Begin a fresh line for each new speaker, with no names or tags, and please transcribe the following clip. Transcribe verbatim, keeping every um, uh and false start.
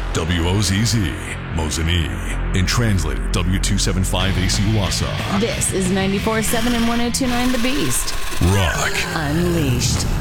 W O Z Z, Mosinee, and translated W two seventy-five A C Wassa.
This is ninety-four point seven and one oh two point nine The Beast.
Rock
Unleashed.